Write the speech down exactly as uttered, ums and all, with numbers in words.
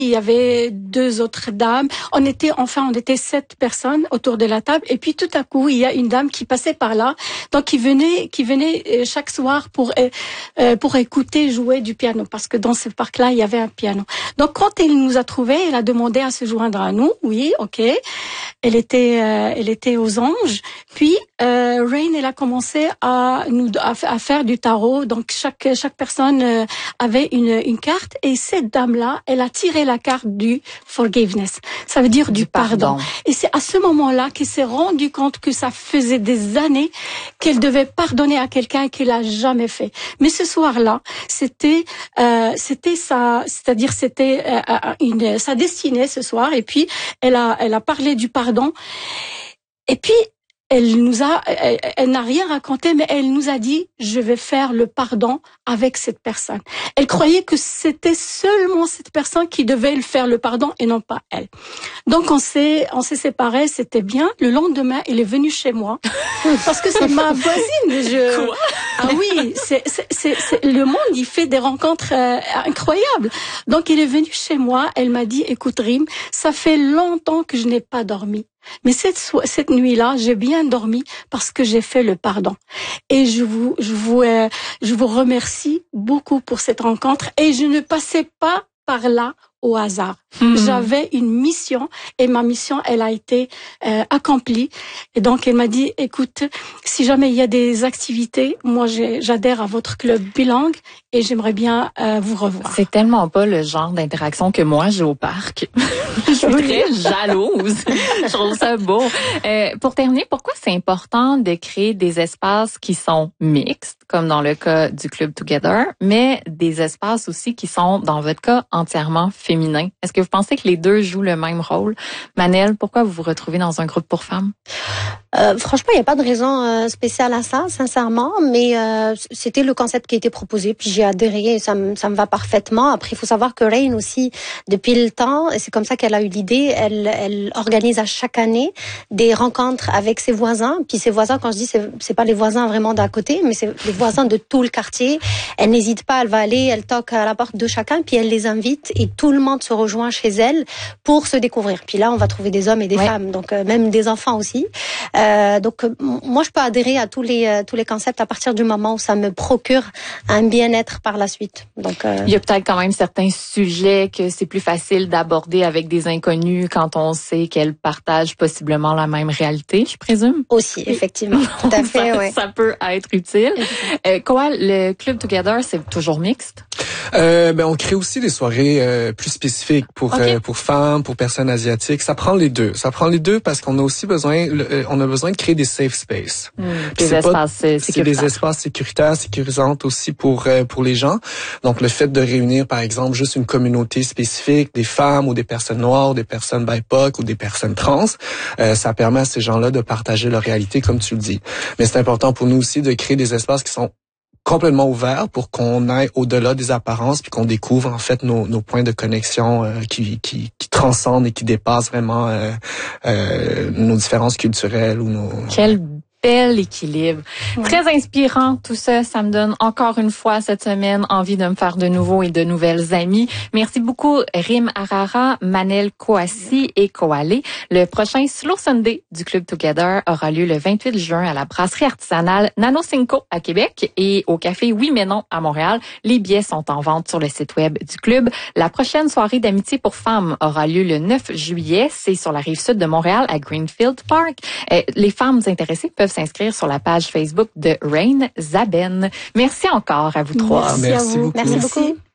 il y avait deux autres dames. On était, enfin, on était sept personnes autour de la table. Et puis, tout à coup, il y a une dame qui passait par là. Donc, qui venait, qui venait chaque soir pour, euh, pour écouter jouer du piano. Parce que dans ce parc-là, il y avait un piano. Donc, quand elle nous a trouvés, elle a demandé à se joindre à nous. Oui, ok. Elle était, euh, elle était aux anges. Puis, euh, Rain, elle a commencé à nous, à, à faire du tarot. Donc, chaque, chaque personne euh, avait une, une carte. Et cette dame-là, elle a tiré la carte du forgiveness. Ça veut dire du, du pardon. pardon. Et c'est à ce moment-là qu'elle s'est rendue compte que ça faisait des années qu'elle devait pardonner à quelqu'un et qu'elle a jamais fait. Mais ce soir-là, c'était, euh, c'était sa, c'est-à-dire c'était euh, une, sa destinée ce soir. Et puis, elle a, elle a parlé du pardon. Et puis, elle nous a, elle, elle n'a rien raconté, mais elle nous a dit, je vais faire le pardon avec cette personne. Elle croyait que c'était seulement cette personne qui devait le faire le pardon et non pas elle. Donc on s'est, on s'est séparés, c'était bien. Le lendemain, elle est venue chez moi parce que c'est ma voisine. Je... Quoi? Ah oui, c'est, c'est, c'est, c'est, le monde, il fait des rencontres euh, incroyables. Donc elle est venue chez moi, elle m'a dit, écoute Rim, ça fait longtemps que je n'ai pas dormi. Mais cette, cette nuit-là, j'ai bien dormi parce que j'ai fait le pardon. Et je vous, je vous, euh, je vous remercie beaucoup pour cette rencontre. Et je ne passais pas par là au hasard. Mmh. J'avais une mission et ma mission, elle a été euh, accomplie. Et donc, elle m'a dit, écoute, si jamais il y a des activités, moi, j'ai, j'adhère à votre club bilingue et j'aimerais bien euh, vous revoir. C'est tellement pas le genre d'interaction que moi j'ai au parc. Je suis oui. très jalouse. Je trouve ça beau. Euh, pour terminer, pourquoi c'est important de créer des espaces qui sont mixtes, comme dans le cas du Club Together, mais des espaces aussi qui sont, dans votre cas, entièrement féminins? Est-ce que vous pensez que les deux jouent le même rôle? Manel, pourquoi vous vous retrouvez dans un groupe pour femmes? Euh, franchement, il n'y a pas de raison euh, spéciale à ça, sincèrement, mais euh, c'était le concept qui a été proposé, puis j'ai adhéré, et ça me ça me va parfaitement. Après, il faut savoir que Rain aussi, depuis le temps, et c'est comme ça qu'elle a eu l'idée, elle elle organise à chaque année des rencontres avec ses voisins. Puis ses voisins, quand je dis c'est c'est pas les voisins vraiment d'à côté, mais c'est les voisins de tout le quartier. Elle n'hésite pas, elle va aller, elle toque à la porte de chacun, puis elle les invite, et tout le monde se rejoint chez elle pour se découvrir. Puis là, on va trouver des hommes et des ouais. femmes, donc euh, même des enfants aussi. Euh, donc moi je peux adhérer à tous les euh, tous les concepts à partir du moment où ça me procure un bien-être par la suite. Donc euh... il y a peut-être quand même certains sujets que c'est plus facile d'aborder avec des inconnus quand on sait qu'elles partagent possiblement la même réalité, je présume. Aussi, effectivement. Tout à fait, ça, ouais. ça peut être utile. Euh, quoi, le Club Together, c'est toujours mixte? Euh, ben on crée aussi des soirées euh, plus spécifiques pour okay. euh, pour femmes, pour personnes asiatiques. Ça prend les deux. Ça prend les deux parce qu'on a aussi besoin, le, on a besoin de créer des safe spaces. Mmh, des espaces pas, sécuritaires. C'est des espaces sécuritaires, sécurisantes aussi pour euh, pour les gens. Donc le fait de réunir par exemple juste une communauté spécifique, des femmes ou des personnes noires, ou des personnes B I P O C ou des personnes trans, euh, ça permet à ces gens-là de partager leur réalité comme tu le dis. Mais c'est important pour nous aussi de créer des espaces qui sont complètement ouvert pour qu'on aille au-delà des apparences puis qu'on découvre en fait nos, nos points de connexion euh, qui, qui, qui transcendent et qui dépassent vraiment euh, euh, nos différences culturelles ou nos... Quel bel équilibre. Ouais. Très inspirant tout ça. Ça me donne encore une fois cette semaine envie de me faire de nouveaux et de nouvelles amies. Merci beaucoup Rim Arara, Manel Kouassi et Koale. Le prochain Slow Sunday du Club Together aura lieu le vingt-huit juin à la brasserie artisanale Nano Cinco à Québec et au café Oui Mais Non à Montréal. Les billets sont en vente sur le site web du club. La prochaine soirée d'amitié pour femmes aura lieu le neuf juillet. C'est sur la rive sud de Montréal à Greenfield Park. Les femmes intéressées peuvent s'inscrire sur la page Facebook de Rain Zaben. Merci encore à vous trois. Merci, Merci à vous. beaucoup. Merci beaucoup.